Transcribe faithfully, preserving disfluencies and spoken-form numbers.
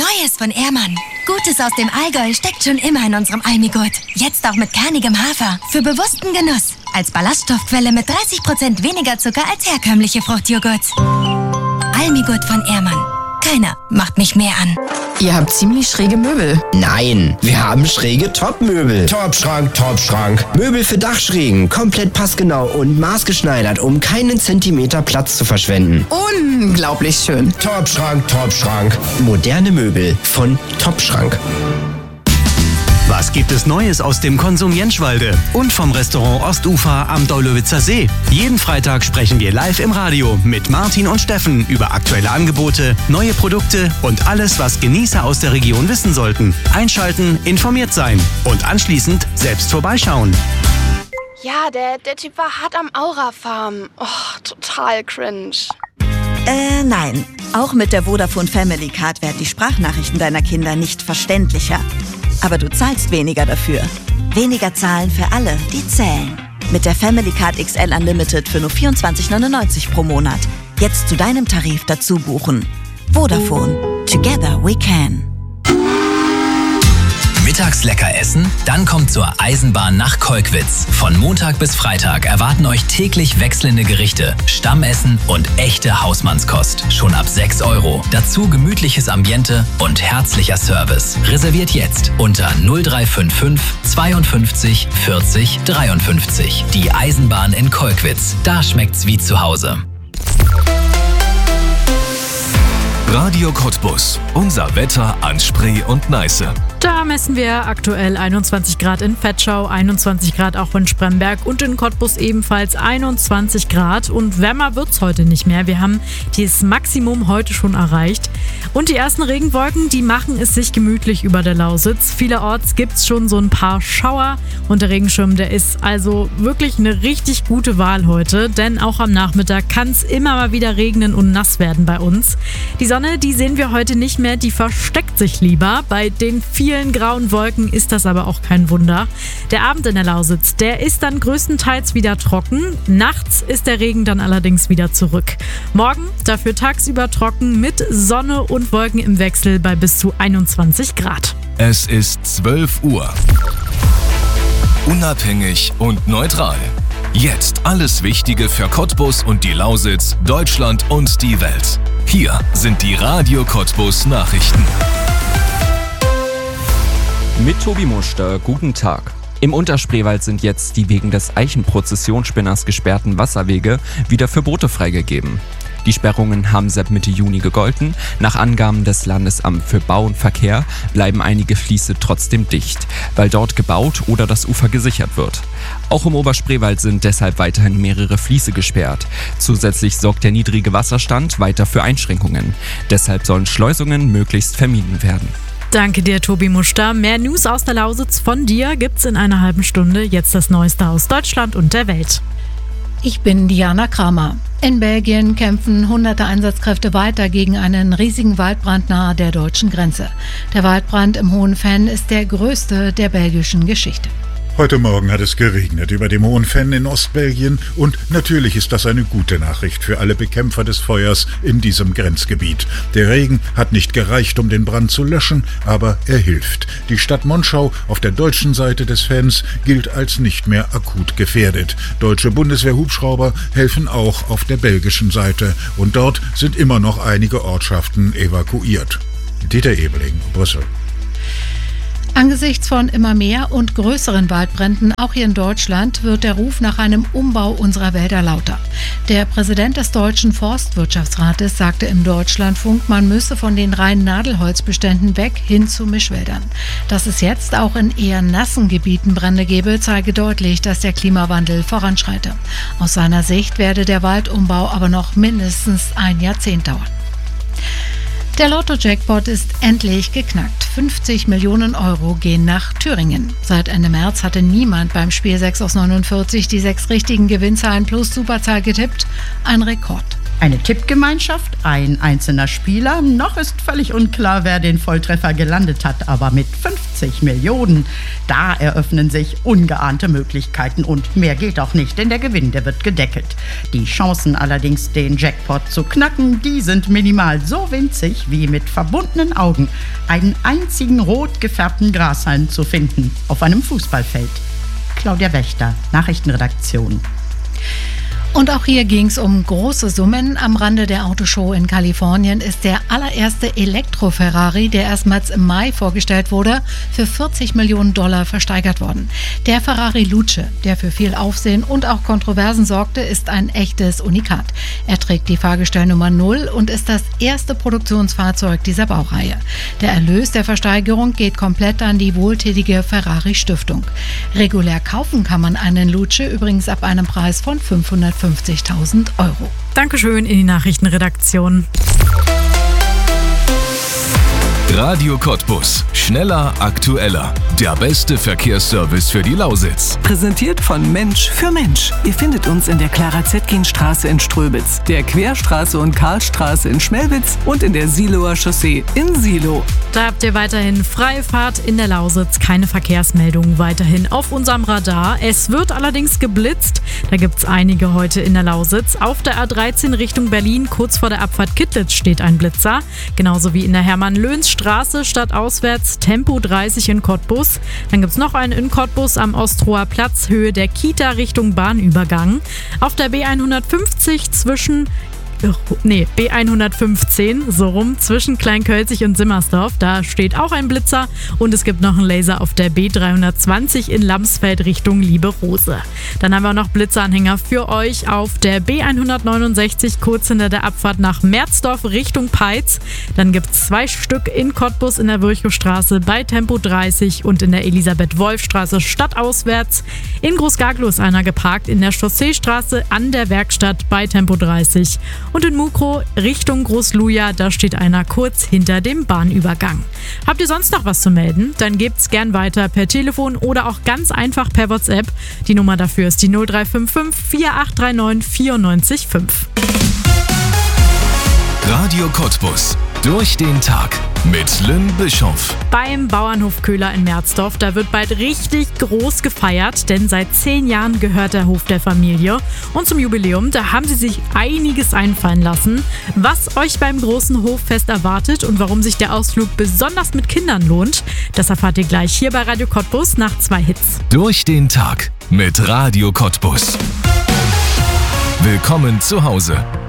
Neues von Ehrmann. Gutes aus dem Allgäu steckt schon immer in unserem Almigurt. Jetzt auch mit kernigem Hafer. Für bewussten Genuss. Als Ballaststoffquelle mit dreißig Prozent weniger Zucker als herkömmliche Fruchtjoghurts. Almigurt von Ehrmann. Keiner macht mich mehr an. Ihr habt ziemlich schräge Möbel. Nein, wir haben schräge Top-Möbel. Top-Schrank, Top-Schrank. Möbel für Dachschrägen, komplett passgenau und maßgeschneidert, um keinen Zentimeter Platz zu verschwenden. Unglaublich schön. Top-Schrank, Top-Schrank. Moderne Möbel von Top-Schrank. Was gibt es Neues aus dem Konsum Jenschwalde und vom Restaurant Ostufer am Daulowitzer See? Jeden Freitag sprechen wir live im Radio mit Martin und Steffen über aktuelle Angebote, neue Produkte und alles, was Genießer aus der Region wissen sollten. Einschalten, informiert sein und anschließend selbst vorbeischauen. Ja, der, der Typ war hart am Aura-Farm. Oh, total cringe. Äh, nein. Auch mit der Vodafone Family Card werden die Sprachnachrichten deiner Kinder nicht verständlicher. Aber du zahlst weniger dafür. Weniger zahlen für alle, die zählen. Mit der Family Card X L Unlimited für nur vierundzwanzig neunundneunzig pro Monat. Jetzt zu deinem Tarif dazu buchen. Vodafone. Together we can. Mittags lecker essen? Dann kommt zur Eisenbahn nach Kolkwitz. Von Montag bis Freitag erwarten euch täglich wechselnde Gerichte, Stammessen und echte Hausmannskost. Schon ab sechs Euro. Dazu gemütliches Ambiente und herzlicher Service. Reserviert jetzt unter null drei fünf fünf zweiundfünfzig vierzig dreiundfünfzig. Die Eisenbahn in Kolkwitz. Da schmeckt's wie zu Hause. Radio Cottbus. Unser Wetter an Spree und Neiße. Da messen wir aktuell einundzwanzig Grad in Vetschau, einundzwanzig Grad auch in Spremberg und in Cottbus ebenfalls einundzwanzig Grad. Und wärmer wird's heute nicht mehr. Wir haben das Maximum heute schon erreicht. Und die ersten Regenwolken, die machen es sich gemütlich über der Lausitz. Vielerorts gibt's schon so ein paar Schauer. Und der Regenschirm, der ist also wirklich eine richtig gute Wahl heute. Denn auch am Nachmittag kann es immer mal wieder regnen und nass werden bei uns. Die Sonne, die sehen wir heute nicht mehr, die versteckt sich lieber. Bei den vielen grauen Wolken ist das aber auch kein Wunder. Der Abend in der Lausitz, der ist dann größtenteils wieder trocken. Nachts ist der Regen dann allerdings wieder zurück. Morgen dafür tagsüber trocken mit Sonne und Wolken im Wechsel bei bis zu einundzwanzig Grad. Es ist zwölf Uhr. Unabhängig und neutral. Jetzt alles Wichtige für Cottbus und die Lausitz, Deutschland und die Welt. Hier sind die Radio Cottbus Nachrichten. Mit Tobi Muster, guten Tag. Im Unterspreewald sind jetzt die wegen des Eichenprozessionsspinners gesperrten Wasserwege wieder für Boote freigegeben. Die Sperrungen haben seit Mitte Juni gegolten. Nach Angaben des Landesamts für Bau und Verkehr bleiben einige Fließe trotzdem dicht, weil dort gebaut oder das Ufer gesichert wird. Auch im Oberspreewald sind deshalb weiterhin mehrere Fließe gesperrt. Zusätzlich sorgt der niedrige Wasserstand weiter für Einschränkungen. Deshalb sollen Schleusungen möglichst vermieden werden. Danke dir, Tobi Muster. Mehr News aus der Lausitz von dir gibt's in einer halben Stunde. Jetzt das Neueste aus Deutschland und der Welt. Ich bin Diana Kramer. In Belgien kämpfen hunderte Einsatzkräfte weiter gegen einen riesigen Waldbrand nahe der deutschen Grenze. Der Waldbrand im Hohen Venn ist der größte der belgischen Geschichte. Heute Morgen hat es geregnet über dem Hohen Venn in Ostbelgien und natürlich ist das eine gute Nachricht für alle Bekämpfer des Feuers in diesem Grenzgebiet. Der Regen hat nicht gereicht, um den Brand zu löschen, aber er hilft. Die Stadt Monschau auf der deutschen Seite des Venns gilt als nicht mehr akut gefährdet. Deutsche Bundeswehr-Hubschrauber helfen auch auf der belgischen Seite und dort sind immer noch einige Ortschaften evakuiert. Dieter Ebeling, Brüssel. Angesichts von immer mehr und größeren Waldbränden, auch hier in Deutschland, wird der Ruf nach einem Umbau unserer Wälder lauter. Der Präsident des Deutschen Forstwirtschaftsrates sagte im Deutschlandfunk, man müsse von den reinen Nadelholzbeständen weg hin zu Mischwäldern. Dass es jetzt auch in eher nassen Gebieten Brände gebe, zeige deutlich, dass der Klimawandel voranschreite. Aus seiner Sicht werde der Waldumbau aber noch mindestens ein Jahrzehnt dauern. Der Lotto-Jackpot ist endlich geknackt. fünfzig Millionen Euro gehen nach Thüringen. Seit Ende März hatte niemand beim Spiel sechs aus neunundvierzig die sechs richtigen Gewinnzahlen plus Superzahl getippt. Ein Rekord. Eine Tippgemeinschaft, ein einzelner Spieler. Noch ist völlig unklar, wer den Volltreffer gelandet hat. Aber mit fünfzig Millionen, da eröffnen sich ungeahnte Möglichkeiten. Und mehr geht auch nicht, denn der Gewinn, der wird gedeckelt. Die Chancen allerdings, den Jackpot zu knacken, die sind minimal, so winzig wie mit verbundenen Augen einen einzigen rot gefärbten Grashalm zu finden auf einem Fußballfeld. Claudia Wächter, Nachrichtenredaktion. Und auch hier ging es um große Summen. Am Rande der Autoshow in Kalifornien ist der allererste Elektro-Ferrari, der erstmals im Mai vorgestellt wurde, für vierzig Millionen Dollar versteigert worden. Der Ferrari Luce, der für viel Aufsehen und auch Kontroversen sorgte, ist ein echtes Unikat. Er trägt die Fahrgestellnummer null und ist das erste Produktionsfahrzeug dieser Baureihe. Der Erlös der Versteigerung geht komplett an die wohltätige Ferrari-Stiftung. Regulär kaufen kann man einen Luce übrigens ab einem Preis von fünfhundertfünfzigtausend Euro. Dankeschön in die Nachrichtenredaktion. Radio Cottbus. Schneller, aktueller. Der beste Verkehrsservice für die Lausitz. Präsentiert von Mensch für Mensch. Ihr findet uns in der Clara-Zetkin-Straße in Ströbitz, der Querstraße und Karlstraße in Schmelwitz und in der Siloer Chaussee in Silo. Da habt ihr weiterhin freie Fahrt in der Lausitz. Keine Verkehrsmeldungen weiterhin auf unserem Radar. Es wird allerdings geblitzt. Da gibt es einige heute in der Lausitz. Auf der A dreizehn Richtung Berlin, kurz vor der Abfahrt Kittlitz, steht ein Blitzer. Genauso wie in der Hermann-Löhns-Straße stadtauswärts, Tempo dreißig in Cottbus. Dann gibt es noch einen in Cottbus am Ostroer Platz, Höhe der Kita Richtung Bahnübergang. Auf der B hundertfünfzig zwischen... Nee, B hundertfünfzehn, so rum, zwischen Kleinkölzig und Simmersdorf. Da steht auch ein Blitzer und es gibt noch einen Laser auf der B dreihundertzwanzig in Lamsfeld Richtung Lieberose. Dann haben wir noch Blitzeranhänger für euch auf der B hundertneunundsechzig kurz hinter der Abfahrt nach Merzdorf Richtung Peitz. Dann gibt es zwei Stück in Cottbus in der Virchowstraße bei Tempo dreißig und in der Elisabeth-Wolf-Straße stadtauswärts. In Großgaglow ist einer geparkt in der Chausseestraße an der Werkstatt bei Tempo dreißig. Und in Mukro Richtung Großluja, da steht einer kurz hinter dem Bahnübergang. Habt ihr sonst noch was zu melden? Dann gebt's gern weiter per Telefon oder auch ganz einfach per WhatsApp. Die Nummer dafür ist die null drei fünf fünf vier acht drei neun vier neun fünf. Radio Cottbus. Durch den Tag mit Lynn Bischoff. Beim Bauernhof Köhler in Merzdorf, da wird bald richtig groß gefeiert, denn seit zehn Jahren gehört der Hof der Familie. Und zum Jubiläum, da haben sie sich einiges einfallen lassen. Was euch beim großen Hoffest erwartet und warum sich der Ausflug besonders mit Kindern lohnt, das erfahrt ihr gleich hier bei Radio Cottbus nach zwei Hits. Durch den Tag mit Radio Cottbus. Willkommen zu Hause.